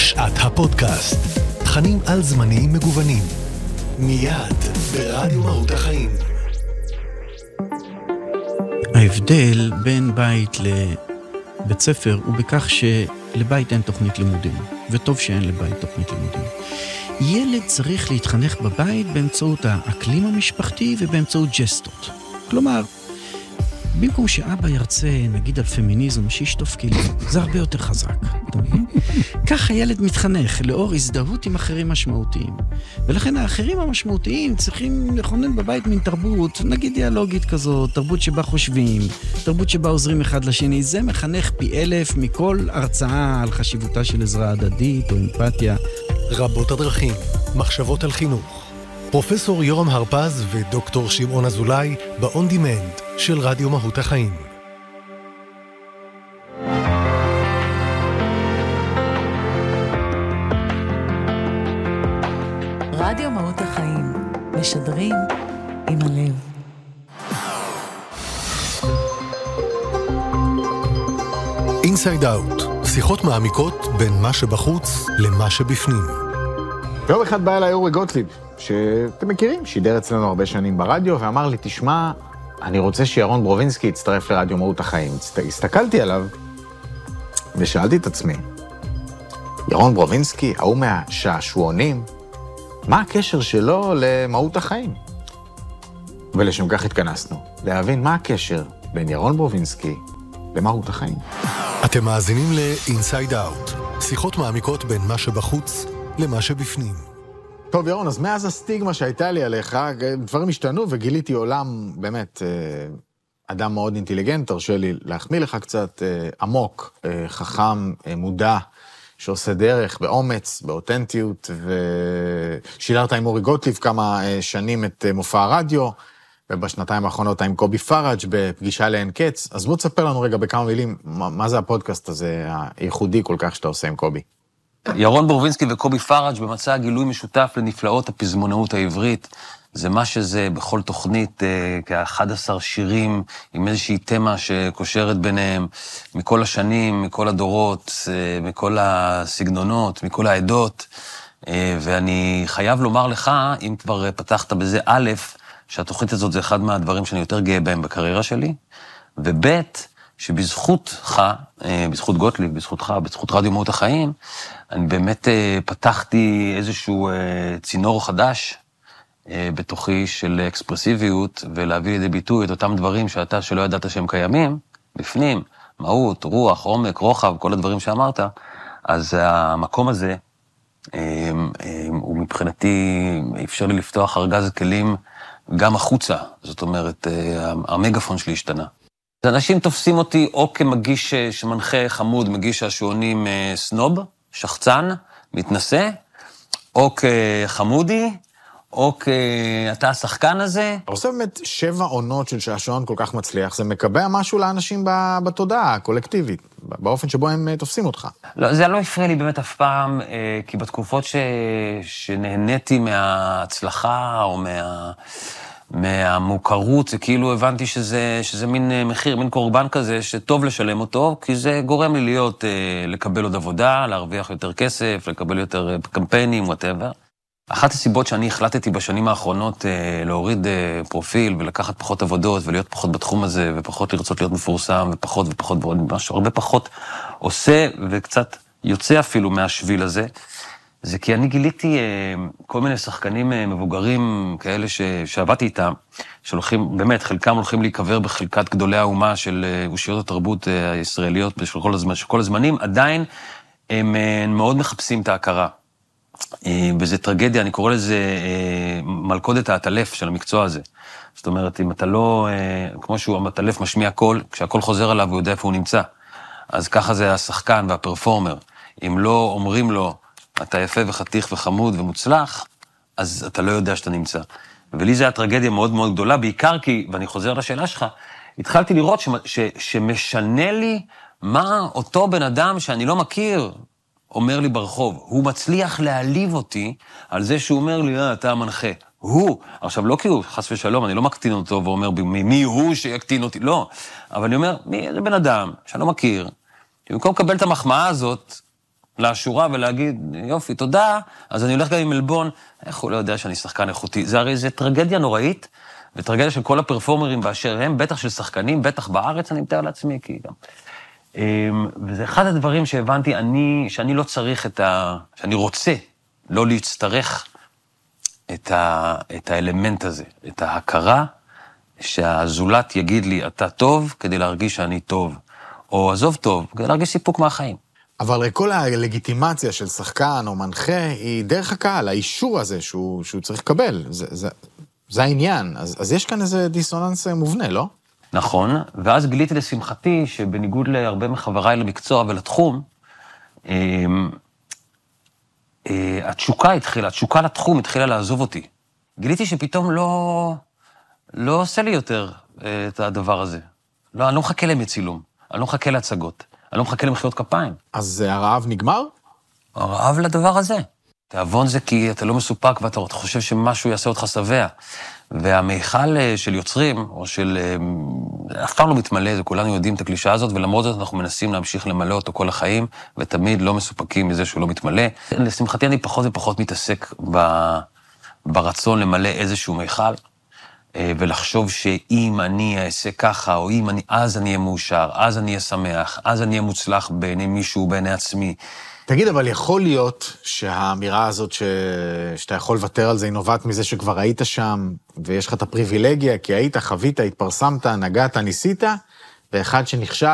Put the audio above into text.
שעת הפודקאסט. תכנים על זמנים מגוונים. מיד ברדיו מהות החיים. ההבדל בין בית לבית ספר הוא בכך שלבית אין תוכנית לימודים, וטוב שאין לבית תוכנית לימודים. ילד צריך להתחנך בבית באמצעות האקלים המשפחתי ובאמצעות ג'סטות. כלומר, במקום שאבא ירצה, נגיד על פמיניזם, שישטוף כלים, זה הרבה יותר חזק. כך הילד מתחנך לאור הזדהות עם אחרים משמעותיים. ולכן האחרים המשמעותיים צריכים לכונן בבית מין תרבות, נגיד דיאלוגית כזאת, תרבות שבה חושבים, תרבות שבה עוזרים אחד לשני. זה מחנך פי אלף מכל הרצאה על חשיבותה של עזרה הדדית או אמפתיה. רבות הדרכים, מחשבות על חינוך. פרופסור יורם הרפז ודוקטור שמעון אזולאי ב-On Demand של רדיו מהות החיים. רדיו מהות החיים, משדרים עם הלב. Inside Out, שיחות מעמיקות בין מה שבחוץ למה שבפנים. יום אחד בא אליי אורי גוטליב, שאתם מכירים, שידר אצלנו הרבה שנים ברדיו, ואמר לי, תשמע, אני רוצה שירון ברובינסקי יצטרף לרדיו מהות החיים. הסתכלתי עליו, ושאלתי את עצמי, ירון ברובינסקי, ההוא מהשעשועונים, מה הקשר שלו למהות החיים? ולשם כך התכנסנו, להבין מה הקשר בין ירון ברובינסקי למהות החיים. אתם מאזינים ל-Inside Out, שיחות מעמיקות בין מה שבחוץ למה שבפנים. טוב, ירון, אז מאז הסטיגמה שהייתה לי עליך, דברים השתנו וגיליתי עולם, באמת, אדם מאוד אינטליגנט, תרשה לי להחמיא לך קצת, עמוק, חכם, מודע, שעושה דרך באומץ, באותנטיות, ושילרת עם אורי גוטליב כמה שנים את מופע הרדיו, ובשנתיים האחרונות עם קובי פראג' בפגישה לאין קץ. אז בוא תספר לנו רגע בכמה מילים, מה זה הפודקאסט הזה, הייחודי כל כך שאתה עושה עם קובי? ירון ברובינסקי וקובי פראג' במצע גילוי משותף לנפלאות הפזמונאות העברית. זה מה שזה בכל תוכנית, כ-11 שירים עם איזושהי תמה שקושרת ביניהם, מכל השנים, מכל הדורות, מכל הסגנונות, מכל העדות. ואני חייב לומר לך, אם כבר פתחת בזה א', שהתוכנית הזאת זה אחד מהדברים שאני יותר גאה בהם בקריירה שלי, וב', שבזכותך, בזכות גוטליב, בזכותך, בזכות רדיו מהות החיים, אני באמת פתחתי איזשהו צינור חדש בתוכי של אקספרסיביות, ולהביא לידי ביטוי את אותם דברים שאתה שלא ידעת שהם קיימים, בפנים, מהות, רוח, עומק, רוחב, כל הדברים שאמרת, אז המקום הזה, הוא מבחינתי אפשר לי לפתוח ארגז כלים גם החוצה, זאת אומרת, המגפון שלי השתנה. אנשים תופסים אותי או כמגיש שמנחה חמוד, מגיש שעשועונים סנוב, שחצן, מתנשא, או כחמודי, או אתה השחקן הזה. אתה עושה באמת 7 עונות של שעשועון כל כך מצליח, זה מקבע משהו לאנשים בתודעה הקולקטיבית, באופן שבו הם תופסים אותך. לא, זה לא הפריע לי באמת אף פעם, כי בתקופות שנהניתי מההצלחה או מהמוכרות, זה כאילו הבנתי שזה מין מחיר, מין קורבן כזה, שטוב לשלם אותו, כי זה גורם לי לקבל עוד עבודה, להרוויח יותר כסף, לקבל יותר קמפיינים, whatever. אחת הסיבות שאני החלטתי בשנים האחרונות להוריד פרופיל ולקחת פחות עבודות ולהיות פחות בתחום הזה ופחות לרצות להיות מפורסם ופחות ועוד משהו, הרבה פחות עושה וקצת יוצא אפילו מהשביל הזה, זה כי אני גיליתי כל מיני שחקנים מבוגרים כאלה שעבדתי איתם, שהולכים, באמת, חלקם הולכים להיקבר בחלקת גדולי האומה של אושיות התרבות הישראליות של כל הזמנים, עדיין הם מאוד מחפשים את ההכרה. וזה טרגדיה, אני קורא לזה מלכודת העטלף של המקצוע הזה. זאת אומרת, אם אתה לא, כמו שהוא המטלף משמיע קול, כשהקול חוזר עליו הוא יודע איפה הוא נמצא. אז ככה זה השחקן והפרפורמר. אם לא אומרים לו, אתה יפה וחתיך וחמוד ומוצלח, אז אתה לא יודע שאתה נמצא. ולי זה הטרגדיה מאוד מאוד גדולה, בעיקר כי, ואני חוזר לשאלה שלך, התחלתי לראות שמשנה לי מה אותו בן אדם שאני לא מכיר, אומר לי ברחוב. הוא מצליח להעליב אותי על זה שהוא אומר לי, אתה המנחה. הוא, עכשיו לא כי הוא חס ושלום, אני לא מקטין אותו ואומר מי הוא שיקטין אותי, לא. אבל אני אומר, זה בן אדם שאני לא מכיר, במקום לקבל את המחמאה הזאת, לשורה ולהגיד, יופי, תודה, אז אני הולך גם עם אלבון, איך הוא לא יודע שאני שחקן איכותי? זה הרי זה טרגדיה נוראית, וטרגדיה של כל הפרפורמרים באשר הם, בטח של שחקנים, בטח בארץ, אני מתאר לעצמי, כי גם. וזה אחד הדברים שהבנתי, שאני לא צריך שאני רוצה לא להצטרך את האלמנט הזה, את ההכרה, שהזולת יגיד לי, אתה טוב, כדי להרגיש שאני טוב, או עזוב טוב, כדי להרגיש סיפוק מהחיים. אבל כל הלגיטימציה של שחקן או מנחה היא דרך הקהל, האישור הזה שהוא צריך לקבל, זה העניין. אז יש כאן איזה דיסוננס מובנה, לא? נכון, ואז גיליתי לשמחתי שבניגוד להרבה מחבריי למקצוע ולתחום, התשוקה לתחום התחילה לעזוב אותי. גיליתי שפתאום לא עושה לי יותר את הדבר הזה. לא, אני לא מחכה להם צילום, אני לא מחכה להצגות, אני לא מחכה למחיאות כפיים. אז הרעב נגמר? הרעב לדבר הזה. תיאבון זה כי אתה לא מסופק ואתה חושב שמשהו יעשה אותך שבע. והמיכל של יוצרים, או של... אף פעם לא מתמלא, זה כולנו יודעים את הקלישה הזאת, ולמרות זאת אנחנו מנסים להמשיך למלא אותו כל החיים, ותמיד לא מסופקים מזה שהוא לא מתמלא. לשמחתי אני פחות ופחות מתעסק ברצון למלא איזשהו מיכל, ולחשוב שאם אני אעשה ככה, או אם אז אני אהיה מאושר, אז אני אהיה שמח, אז אני אהיה מוצלח בעיני מישהו, בעיני עצמי. תגיד, אבל יכול להיות שהאמירה הזאת שאתה יכול לוותר על זה, היא נובעת מזה שכבר היית שם, ויש לך את הפריבילגיה, כי היית, חווית, התפרסמת, נגעת, ניסית, ואחד שנכשל,